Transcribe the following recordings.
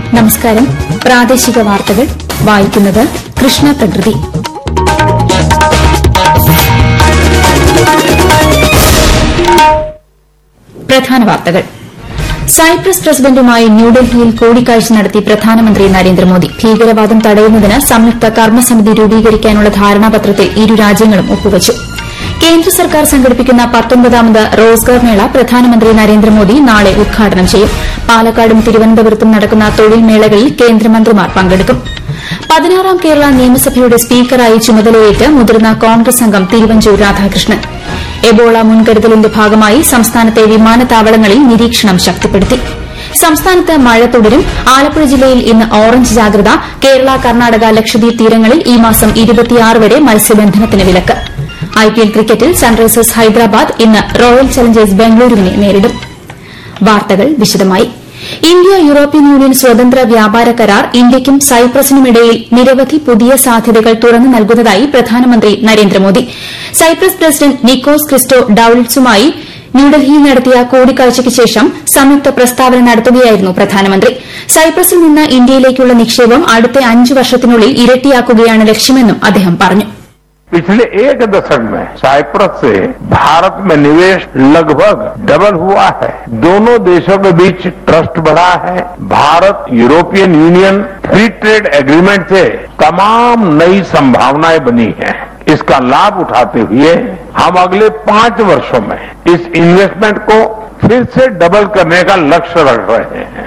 നമസ്കാരം. പ്രാദേശിക വാർത്തകൾ വായിക്കുന്നത് കൃഷ്ണ പ്രകൃതി. പ്രധാന വാർത്തകൾ. സൈപ്രസ് പ്രസിഡന്റുമായി ന്യൂഡൽഹിയിൽ കൂടിക്കാഴ്ച നടത്തി പ്രധാനമന്ത്രി നരേന്ദ്രമോദി. ഭീകരവാദം തടയുന്നതിന് സംയുക്ത കർമ്മസമിതി രൂപീകരിക്കാനുള്ള ധാരണാപത്രത്തിൽ ഇരു രാജ്യങ്ങളും ഒപ്പുവച്ചു. കേന്ദ്ര സർക്കാർ സംഘടിപ്പിക്കുന്ന 19ാമത് റോസ്ഗാർ മേള പ്രധാനമന്ത്രി നരേന്ദ്രമോദി നാളെ ഉദ്ഘാടനം ചെയ്യും. പാലക്കാടും തിരുവനന്തപുരത്തും നടക്കുന്ന തൊഴിൽ മേളകളിൽ കേന്ദ്രമന്ത്രിമാർ പങ്കെടുക്കും. 16ാം കേരള നിയമസഭയുടെ സ്പീക്കറായി ചുമതലയേറ്റ് മുതിർന്ന കോൺഗ്രസ് അംഗം തിരുവഞ്ചൂർ രാധാകൃഷ്ണൻ. എബോള മുൻകരുതലിന്റെ ഭാഗമായി സംസ്ഥാനത്തെ വിമാനത്താവളങ്ങളിൽ നിരീക്ഷണം ശക്തിപ്പെടുത്തി. സംസ്ഥാനത്ത് മഴ തുടരും. ആലപ്പുഴ ജില്ലയിൽ ഇന്ന് ഓറഞ്ച് ജാഗ്രത. കേരള, കർണാടക, ലക്ഷദ്വീപ് തീരങ്ങളിൽ ഈ മാസം 26 വരെ മത്സ്യബന്ധനത്തിന് വിലക്ക്. ഐപിഎൽ ക്രിക്കറ്റിൽ സൺറൈസേഴ്സ് ഹൈദരാബാദ് ഇന്ന് റോയൽ ചലഞ്ചേഴ്സ് ബംഗളൂരുവിനെ നേരിടും. വാർത്തകൾ വിശദമായി. ഇന്ത്യ യൂറോപ്യൻ യൂണിയൻ സ്വതന്ത്ര വ്യാപാര കരാർ ഇന്ത്യയ്ക്കും സൈപ്രസിനുമിടയിൽ നിരവധി പുതിയ സാധ്യതകൾ തുറന്നു നൽകുന്നതായി പ്രധാനമന്ത്രി നരേന്ദ്രമോദി. സൈപ്രസ് പ്രസിഡന്റ് നിക്കോസ് ക്രിസ്റ്റോ ഡൌളിറ്റ്സുമായി ന്യൂഡൽഹിയിൽ നടത്തിയ കൂടിക്കാഴ്ചയ്ക്ക് ശേഷം സംയുക്ത പ്രസ്താവന നടത്തുകയായിരുന്നു പ്രധാനമന്ത്രി. സൈപ്രസിൽ നിന്ന് ഇന്ത്യയിലേക്കുള്ള നിക്ഷേപം അടുത്ത 5 വർഷത്തിനുള്ളിൽ ഇരട്ടിയാക്കുകയാണ് ലക്ഷ്യമെന്നും അദ്ദേഹം പറഞ്ഞു. पिछले 1 दशक में साइप्रस से भारत में निवेश लगभग डबल हुआ है. दोनों देशों के बीच ट्रस्ट बढ़ा है. Bharat European union free trade agreement से तमाम नई संभावनाएं बनी हैं. इसका लाभ उठाते हुए हम अगले 5 वर्षों में इस इन्वेस्टमेंट को फिर से डबल करने का लक्ष्य रख रहे हैं.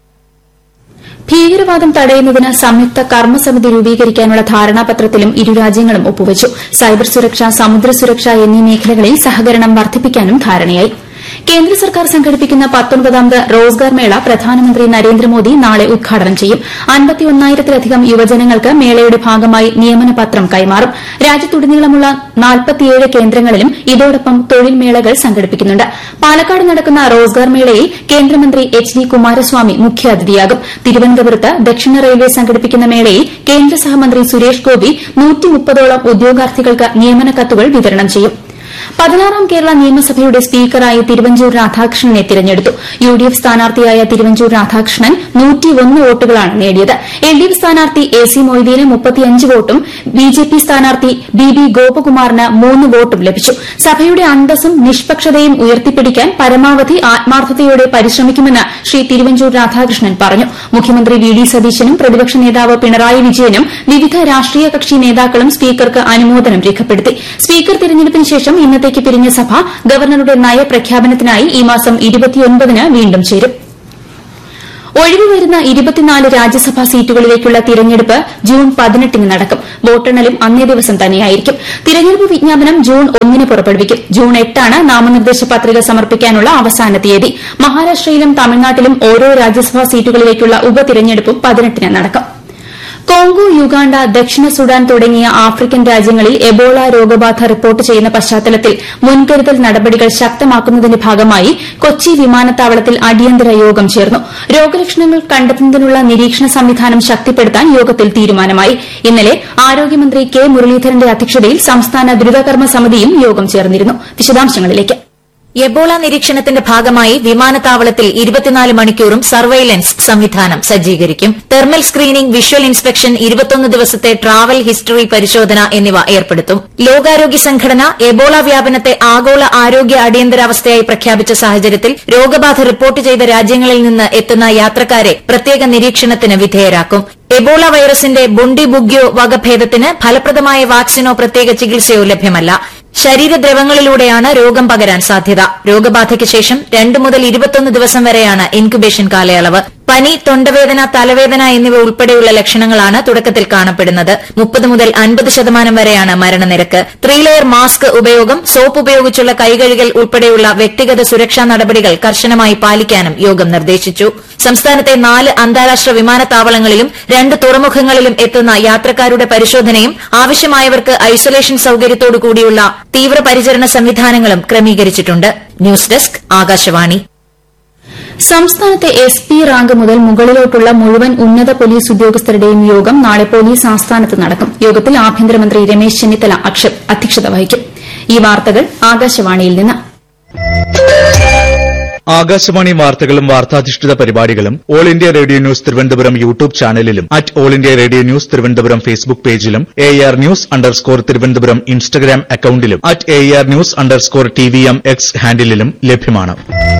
ഭീകരവാദം തടയുന്നതിന് സംയുക്ത കർമ്മസമിതി രൂപീകരിക്കാനുള്ള ധാരണാപത്രത്തിലും ഇരു രാജ്യങ്ങളും ഒപ്പുവച്ചു. സൈബർ സുരക്ഷ, സമുദ്ര സുരക്ഷ എന്നീ മേഖലകളിൽ സഹകരണം വർദ്ധിപ്പിക്കാനും ധാരണയായി. കേന്ദ്ര സർക്കാർ സംഘടിപ്പിക്കുന്ന 19ാമത് റോസ്ഗാർ മേള പ്രധാനമന്ത്രി നരേന്ദ്രമോദി നാളെ ഉദ്ഘാടനം ചെയ്യും. 51,000-ത്തിലധികം യുവജനങ്ങൾക്ക് മേളയുടെ ഭാഗമായി നിയമന പത്രം കൈമാറും. രാജ്യത്തുടനീളമുള്ള 47 കേന്ദ്രങ്ങളിലും ഇതോടൊപ്പം തൊഴിൽ മേളകൾ സംഘടിപ്പിക്കുന്നുണ്ട്. പാലക്കാട് നടക്കുന്ന റോസ്ഗാർ മേളയിൽ കേന്ദ്രമന്ത്രി എച്ച്.ഡി. കുമാരസ്വാമി മുഖ്യാതിഥിയാകും. തിരുവനന്തപുരത്ത് ദക്ഷിണ റെയിൽവേ സംഘടിപ്പിക്കുന്ന മേളയിൽ കേന്ദ്ര സഹമന്ത്രി സുരേഷ് ഗോപി 130ഓളം ഉദ്യോഗാർത്ഥികൾക്ക് നിയമന കത്തുകൾ വിതരണം ചെയ്യും. 16ാം കേരള നിയമസഭയുടെ സ്പീക്കറായി തിരുവഞ്ചൂർ രാധാകൃഷ്ണനെ തിരഞ്ഞെടുത്തു. യുഡിഎഫ് സ്ഥാനാർത്ഥിയായ തിരുവഞ്ചൂർ രാധാകൃഷ്ണൻ 101 വോട്ടുകളാണ് നേടിയത്. എൽഡിഎഫ് സ്ഥാനാർത്ഥി എ.സി. മൊയ്തീന് 35 വോട്ടും ബിജെപി സ്ഥാനാർത്ഥി ബി ഗോപകുമാറിന് 3 വോട്ടും ലഭിച്ചു. സഭയുടെ അന്തസ്സും നിഷ്പക്ഷതയും ഉയർത്തിപ്പിടിക്കാൻ പരമാവധി ആത്മാർത്ഥതയോടെ പരിശ്രമിക്കുമെന്ന് ശ്രീ തിരുവഞ്ചൂർ രാധാകൃഷ്ണൻ പറഞ്ഞു. മുഖ്യമന്ത്രി വി.ഡി. സതീശനും പ്രതിപക്ഷ നേതാവ് പിണറായി വിജയനും വിവിധ രാഷ്ട്രീയ കക്ഷി നേതാക്കളും സ്പീക്കർക്ക് അനുമോദനം രേഖപ്പെടുത്തി. സ്പീക്കർ തിരഞ്ഞെടുപ്പിന് ശേഷം ഇന്നത്തേക്ക് പിരിഞ്ഞ സഭ ഗവർണറുടെ നയപ്രഖ്യാപനത്തിനായി ഈ മാസം 29-ന് വീണ്ടും ചേരും. ഒഴിവുവരുന്ന 24 രാജ്യസഭാ സീറ്റുകളിലേക്കുള്ള തിരഞ്ഞെടുപ്പ് ജൂൺ 18-ന് നടക്കും. വോട്ടെണ്ണലും അന്നേ ദിവസം തന്നെയായിരിക്കും. തിരഞ്ഞെടുപ്പ് വിജ്ഞാപനം ജൂൺ 1-ന് പുറപ്പെടുവിക്കും. ജൂൺ 8-ആണ് നാമനിർദ്ദേശ പത്രിക സമർപ്പിക്കാനുള്ള അവസാന തീയതി. മഹാരാഷ്ട്രയിലും തമിഴ്നാട്ടിലും ഓരോ രാജ്യസഭാ സീറ്റുകളിലേക്കുള്ള ഉപതിരഞ്ഞെടുപ്പും 18-ന് നടക്കും. കോങ്കോ, യുഗാണ്ട, ദക്ഷിണ സുഡാൻ തുടങ്ങിയ ആഫ്രിക്കൻ രാജ്യങ്ങളിൽ എബോള രോഗബാധ റിപ്പോർട്ട് ചെയ്യുന്ന പശ്ചാത്തലത്തിൽ മുൻകരുതൽ നടപടികൾ ശക്തമാക്കുന്നതിന്റെ ഭാഗമായി കൊച്ചി വിമാനത്താവളത്തിൽ അടിയന്തര യോഗം ചേർന്നു. രോഗലക്ഷണങ്ങൾ കണ്ടെത്തുന്നതിനുള്ള നിരീക്ഷണ സംവിധാനം ശക്തിപ്പെടുത്താൻ യോഗത്തിൽ തീരുമാനമായി. ഇന്നലെ ആരോഗ്യമന്ത്രി കെ മുരളീധരന്റെ അധ്യക്ഷതയിൽ സംസ്ഥാന ദ്രുതകർമ്മ സമിതിയും യോഗം ചേർന്നിരുന്നു. വിശദാംശങ്ങളിലേക്ക്. എബോള നിരീക്ഷണത്തിന്റെ ഭാഗമായി വിമാനത്താവളത്തിൽ 24 മണിക്കൂറും സർവൈലൻസ് സംവിധാനം സജ്ജീകരിക്കും. തെർമൽ സ്ക്രീനിംഗ്, വിഷ്വൽ ഇൻസ്പെക്ഷൻ, 21 ദിവസത്തെ ട്രാവൽ ഹിസ്റ്ററി പരിശോധന എന്നിവ ഏർപ്പെടുത്തും. ലോകാരോഗ്യ സംഘടന എബോള വ്യാപനത്തെ ആഗോള ആരോഗ്യ അടിയന്തരാവസ്ഥയായി പ്രഖ്യാപിച്ച സാഹചര്യത്തിൽ രോഗബാധ റിപ്പോർട്ട് ചെയ്ത രാജ്യങ്ങളിൽ നിന്ന് എത്തുന്ന യാത്രക്കാരെ പ്രത്യേക നിരീക്ഷണത്തിന് വിധേയരാക്കും. എബോള വൈറസിന്റെ ബുണ്ടിബുഗ്യോ വകഭേദത്തിന് ഫലപ്രദമായ വാക്സിനോ പ്രത്യേക ചികിത്സയോ ലഭ്യമല്ല. ശരീരദ്രവങ്ങളിലൂടെയാണ് രോഗം പകരാൻ സാധ്യത. രോഗബാധയ്ക്ക് ശേഷം 2 മുതൽ 21 ദിവസം വരെയാണ് ഇൻക്യുബേഷൻ കാലയളവ്. പനി, തൊണ്ടവേദന, തലവേദന എന്നിവ ഉൾപ്പെടെയുള്ള ലക്ഷണങ്ങളാണ് തുടക്കത്തിൽ കാണപ്പെടുന്നത്. 30 മുതൽ 50% വരെയാണ് മരണനിരക്ക്. 3 ലെയർ മാസ്ക് ഉപയോഗം, സോപ്പ് ഉപയോഗിച്ചുള്ള കൈകഴുകൽ ഉൾപ്പെടെയുള്ള വ്യക്തിഗത സുരക്ഷാ നടപടികൾ കർശനമായി പാലിക്കാനും യോഗം നിർദ്ദേശിച്ചു. സംസ്ഥാനത്തെ 4 അന്താരാഷ്ട്ര വിമാനത്താവളങ്ങളിലും 2 തുറമുഖങ്ങളിലും എത്തുന്ന യാത്രക്കാരുടെ പരിശോധനയും ആവശ്യമായവർക്ക് ഐസൊലേഷൻ സൌകര്യത്തോടുകൂടിയുള്ള തീവ്രപരിചരണ സംവിധാനങ്ങളും ക്രമീകരിച്ചിട്ടുണ്ട്. News desk, Akashvani. സംസ്ഥാനത്തെ എസ്.പി. റാങ്ക് മുതൽ മുകളിലോട്ടുള്ള മുഴുവൻ ഉന്നത പോലീസ് ഉദ്യോഗസ്ഥരുടെയും യോഗം നാളെ പോലീസ് ആസ്ഥാനത്ത് നടക്കും. യോഗത്തിൽ ആഭ്യന്തരമന്ത്രി രമേശ് ചെന്നിത്തല അധ്യക്ഷത വഹിക്കും. ഈ വാർത്തകൾ ആകാശവാണിയിൽ നിന്ന്. ആകാശവാണി വാർത്തകളും വാർത്താധിഷ്ഠിത പരിപാടികളും all India radio news Thiruvananthapuram YouTube ചാനലിലും all India radio news Thiruvananthapuram Facebook പേജിലും AR News_ തിരുവനന്തപുരം ഇൻസ്റ്റഗ്രാം അക്കൌണ്ടിലും AR News_TVM X ഹാൻഡിലും ലഭ്യമാണ്.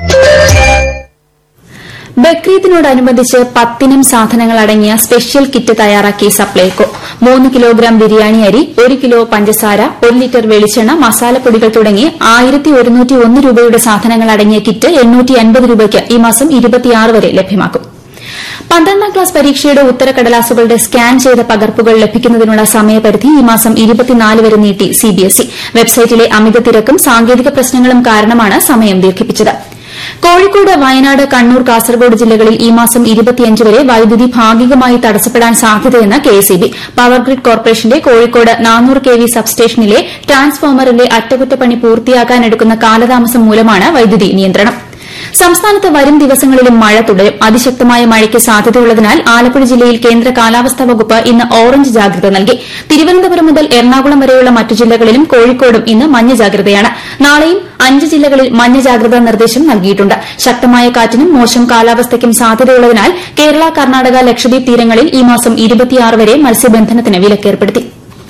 ബക്രീദിനോടനുബന്ധിച്ച് 10 ഇനം സാധനങ്ങൾ അടങ്ങിയ സ്പെഷ്യൽ കിറ്റ് തയ്യാറാക്കി സപ്ലൈകോ. 3 കിലോഗ്രാം ബിരിയാണി അരി, 1 കിലോ പഞ്ചസാര, 1 ലിറ്റർ വെളിച്ചെണ്ണ, മസാലപ്പൊടികൾ തുടങ്ങി 1101 രൂപയുടെ സാധനങ്ങൾ അടങ്ങിയ കിറ്റ് 850 രൂപയ്ക്ക് ഈ മാസം 26 വരെ ലഭ്യമാക്കും. 12ാം ക്ലാസ് പരീക്ഷയുടെ ഉത്തരക്കടലാസുകളുടെ സ്കാൻ ചെയ്ത പകർപ്പുകൾ ലഭിക്കുന്നതിനുള്ള സമയപരിധി ഈ മാസം 24 വരെ നീട്ടി CBSE. വെബ്സൈറ്റിലെ അമിത തിരക്കും സാങ്കേതിക പ്രശ്നങ്ങളും കാരണമാണ് സമയം ദീർഘിപ്പിച്ചത്. കോഴിക്കോട്, വയനാട്, കണ്ണൂർ, കാസർഗോഡ് ജില്ലകളിൽ ഈ മാസം 25 വരെ വൈദ്യുതി ഭാഗികമായി തടസ്സപ്പെടാൻ സാധ്യതയെന്ന് KSEB. പവർ ഗ്രിഡ് കോർപ്പറേഷന്റെ കോഴിക്കോട് 400 kV സബ്സ്റ്റേഷനിലെ ട്രാൻസ്ഫോമറിന്റെ അറ്റകുറ്റപ്പണി പൂർത്തിയാക്കാനെടുക്കുന്ന കാലതാമസം മൂലമാണ് വൈദ്യുതി നിയന്ത്രണം. സംസ്ഥാനത്ത് വരും ദിവസങ്ങളിലും മഴ തുടരും. അതിശക്തമായ മഴയ്ക്ക് സാധ്യതയുള്ളതിനാൽ ആലപ്പുഴ ജില്ലയിൽ കേന്ദ്ര കാലാവസ്ഥാ വകുപ്പ് ഇന്ന് ഓറഞ്ച് ജാഗ്രത നൽകി. തിരുവനന്തപുരം മുതൽ എറണാകുളം വരെയുള്ള മറ്റു ജില്ലകളിലും കോഴിക്കോടും ഇന്ന് മഞ്ഞ ജാഗ്രതയാണ്. നാളെയും 5 ജില്ലകളിൽ മഞ്ഞ ജാഗ്രതാ നിർദ്ദേശം നൽകിയിട്ടുണ്ട്. ശക്തമായ കാറ്റിനും മോശം കാലാവസ്ഥയ്ക്കും സാധ്യതയുള്ളതിനാൽ കേരള, കർണാടക, ലക്ഷദ്വീപ് തീരങ്ങളിൽ ഈ മാസം 26 വരെ മത്സ്യബന്ധനത്തിന് വിലക്കേർപ്പെടുത്തി.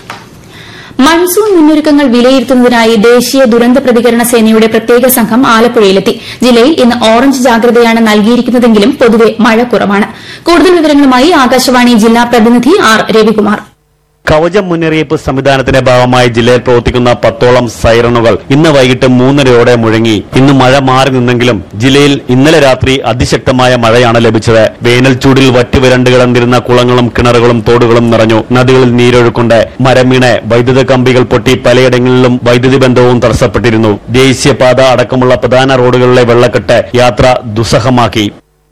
മൺസൂൺ മുന്നൊരുക്കങ്ങൾ വിലയിരുത്തുന്നതിനായി ദേശീയ ദുരന്ത പ്രതികരണ സേനയുടെ പ്രത്യേക സംഘം ആലപ്പുഴയിലെത്തി. ജില്ലയിൽ ഇന്ന് ഓറഞ്ച് ജാഗ്രതയാണ് നൽകിയിരിക്കുന്നതെങ്കിലും പൊതുവെ മഴ കുറവാണ്. കൂടുതൽ വിവരങ്ങളുമായി ആകാശവാണി ജില്ലാ പ്രതിനിധി R. രവികുമാർ. കവചം മുന്നറിയിപ്പ് സംവിധാനത്തിന്റെ ഭാഗമായി ജില്ലയിൽ പ്രവർത്തിക്കുന്ന 10ഓളം സൈറണുകൾ ഇന്ന് വൈകിട്ട് 3:30 മുഴങ്ങി. ഇന്ന് മഴ മാറി നിന്നെങ്കിലും ജില്ലയിൽ ഇന്നലെ രാത്രി അതിശക്തമായ മഴയാണ് ലഭിച്ചത്. വേനൽ ചൂടിൽ വറ്റിവരണ്ട് കിടന്നിരുന്ന കുളങ്ങളും കിണറുകളും തോടുകളും നിറഞ്ഞു. നദികളിൽ നീരൊഴുക്കുണ്ട്. മരം വീണ് വൈദ്യുത കമ്പികൾ പൊട്ടി പലയിടങ്ങളിലും വൈദ്യുതി ബന്ധവും തടസ്സപ്പെട്ടിരുന്നു. ദേശീയപാത അടക്കമുള്ള പ്രധാന റോഡുകളിലെ വെള്ളക്കെട്ട് യാത്ര ദുസ്സഹമാക്കി.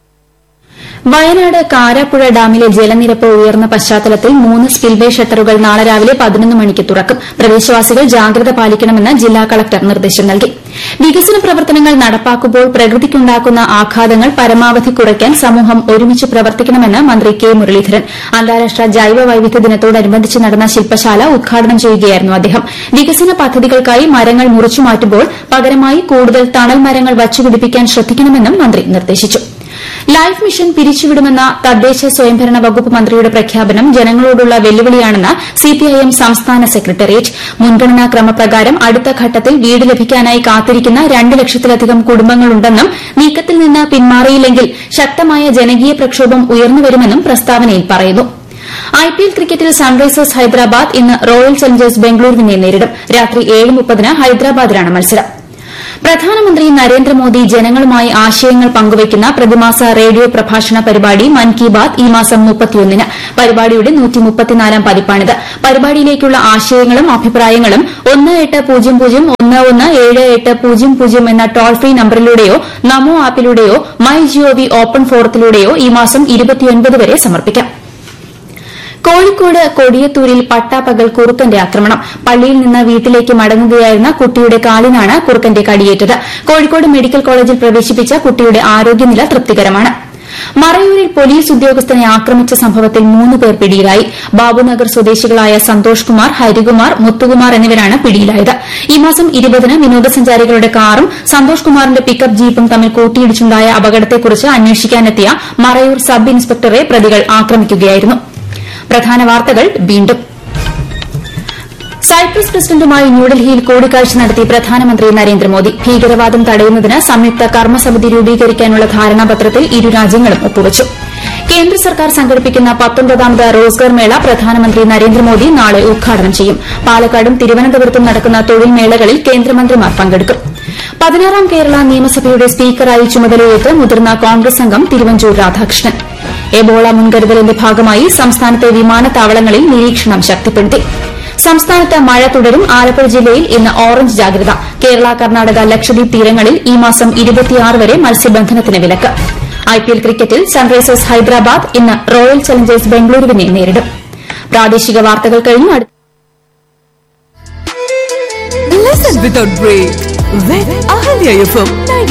വയനാട് കാരാപ്പുഴ ഡാമിലെ ജലനിരപ്പ് ഉയർന്ന പശ്ചാത്തലത്തിൽ 3 സ്പിൽവേ ഷട്ടറുകൾ നാളെ രാവിലെ 11 മണിക്ക് തുറക്കും. പ്രദേശവാസികൾ ജാഗ്രത പാലിക്കണമെന്ന് ജില്ലാ കളക്ടർ നിർദ്ദേശം നൽകി. വികസന പ്രവർത്തനങ്ങൾ നടപ്പാക്കുമ്പോൾ പ്രകൃതിക്കുണ്ടാക്കുന്ന ആഘാതങ്ങൾ പരമാവധി കുറയ്ക്കാൻ സമൂഹം ഒരുമിച്ച് പ്രവർത്തിക്കണമെന്ന് മന്ത്രി K. മുരളീധരൻ. അന്താരാഷ്ട്ര ജൈവ വൈവിധ്യ ദിനത്തോടനുബന്ധിച്ച് നടന്ന ശില്പശാല ഉദ്ഘാടനം ചെയ്യുകയായിരുന്നു അദ്ദേഹം. വികസന പദ്ധതികൾക്കായി മരങ്ങൾ മുറിച്ചുമാറ്റുമ്പോൾ പകരമായി കൂടുതൽ തണൽ മരങ്ങൾ വച്ചുപിടിപ്പിക്കാൻ ശ്രദ്ധിക്കണമെന്നും മന്ത്രി നിർദ്ദേശിച്ചു. ലൈഫ് മിഷൻ പിരിച്ചുവിടുമെന്ന തദ്ദേശ സ്വയംഭരണ വകുപ്പ് മന്ത്രിയുടെ പ്രഖ്യാപനം ജനങ്ങളോടുള്ള വെല്ലുവിളിയാണെന്ന് CPIM സംസ്ഥാന സെക്രട്ടേറിയറ്റ്. മുൻഗണനാ ക്രമപ്രകാരം അടുത്ത ഘട്ടത്തിൽ വീട് ലഭിക്കാനായി കാത്തിരിക്കുന്ന 2 ലക്ഷത്തിലധികം കുടുംബങ്ങളുണ്ടെന്നും നീക്കത്തിൽ നിന്ന് പിന്മാറിയില്ലെങ്കിൽ ശക്തമായ ജനകീയ പ്രക്ഷോഭം ഉയർന്നുവരുമെന്നും പ്രസ്താവനയിൽ പറയുന്നു. IPL ക്രിക്കറ്റിൽ സൺറൈസേഴ്സ് ഹൈദരാബാദ് ഇന്ന് റോയൽ ചലഞ്ചേഴ്സ് ബംഗളൂരുവിനെ നേരിടും. രാത്രി 7:30 ഹൈദരാബാദിലാണ് മത്സരം. പ്രധാനമന്ത്രി നരേന്ദ്രമോദി ജനങ്ങളുമായി ആശയങ്ങൾ പങ്കുവയ്ക്കുന്ന പ്രതിമാസ റേഡിയോ പ്രഭാഷണ പരിപാടി മൻ കി ബാത് ഈ മാസം 31-ന്. പരിപാടിയുടെ 134ാം പതിപ്പാണിത്. പരിപാടിയിലേക്കുള്ള ആശയങ്ങളും അഭിപ്രായങ്ങളും 1800117800 എന്ന ടോൾ ഫ്രീ നമ്പറിലൂടെയോ നമോ ആപ്പിലൂടെയോ MyGov ഓപ്പൺ ഫോറത്തിലൂടെയോ ഈ മാസം 29 വരെ സമർപ്പിക്കാം. കോഴിക്കോട് കൊടിയത്തൂരിൽ പട്ടാപ്പകൽ കുറുക്കന്റെ ആക്രമണം. പള്ളിയിൽ നിന്ന് വീട്ടിലേക്ക് മടങ്ങുകയായിരുന്ന കുട്ടിയുടെ കാലിനാണ് കുറുക്കന്റെ കടിയേറ്റത്. കോഴിക്കോട് മെഡിക്കൽ കോളേജിൽ പ്രവേശിപ്പിച്ച കുട്ടിയുടെ ആരോഗ്യനില തൃപ്തികരമാണ്. മറയൂരിൽ പോലീസ് ഉദ്യോഗസ്ഥനെ ആക്രമിച്ച സംഭവത്തിൽ 3 പേർ പിടിയിലായി. ബാബുനഗർ സ്വദേശികളായ സന്തോഷ് കുമാർ, ഹരികുമാർ, മുത്തുകുമാർ എന്നിവരാണ് പിടിയിലായത്. ഈ മാസം 20-ന് വിനോദസഞ്ചാരികളുടെ കാറും സന്തോഷ് കുമാറിന്റെ പിക്കപ്പ് ജീപ്പും തമ്മിൽ കൂട്ടിയിടിച്ചുണ്ടായ അപകടത്തെക്കുറിച്ച് അന്വേഷിക്കാനെത്തിയ മറയൂർ സബ് ഇൻസ്പെക്ടറെ പ്രതികൾ ആക്രമിക്കുകയായിരുന്നു. പ്രധാന വാർത്തകൾ വീണ്ടും. സൈപ്രസ് പ്രസിഡന്റുമായി ന്യൂഡൽഹിയിൽ കൂടിക്കാഴ്ച നടത്തി പ്രധാനമന്ത്രി നരേന്ദ്രമോദി. ഭീകരവാദം തടയുന്നതിന് സംയുക്ത കർമ്മസമിതി രൂപീകരിക്കാനുള്ള ധാരണാപത്രത്തിൽ ഇരു രാജ്യങ്ങളും ഒപ്പുവച്ചു. കേന്ദ്ര സർക്കാർ സംഘടിപ്പിക്കുന്ന 19ാമത് റോസ്ഗാർ മേള പ്രധാനമന്ത്രി നരേന്ദ്രമോദി നാളെ ഉദ്ഘാടനം ചെയ്യും. പാലക്കാടും തിരുവനന്തപുരത്തും നടക്കുന്ന തൊഴിൽ മേളകളിൽ കേന്ദ്രമന്ത്രിമാർ പങ്കെടുക്കും. 16ാം കേരള നിയമസഭയുടെ സ്പീക്കറായി ചുമതലയേറ്റ് മുതിർന്ന കോൺഗ്രസ് അംഗം തിരുവഞ്ചൂർ രാധാകൃഷ്ണൻ. എബോള മുൻകരുതലിന്റെ ഭാഗമായി സംസ്ഥാനത്തെ വിമാനത്താവളങ്ങളിൽ നിരീക്ഷണം ശക്തിപ്പെടുത്തി. സംസ്ഥാനത്ത് മഴ തുടരും. ആലപ്പുഴ ജില്ലയിൽ ഇന്ന് ഓറഞ്ച് ജാഗ്രത. കേരള, കർണാടക, ലക്ഷദ്വീപ് തീരങ്ങളിൽ ഈ മാസം 26 വരെ മത്സ്യബന്ധനത്തിന് വിലക്ക്. IPL ക്രിക്കറ്റിൽ സൺറൈസേഴ്സ് ഹൈദരാബാദ് ഇന്ന് റോയൽ ചലഞ്ചേഴ്സ് ബംഗളൂരുവിനെ നേരിടും. പ്രാദേശിക വാർത്തകൾ കഴിഞ്ഞു. Listen without break with Ahalya FM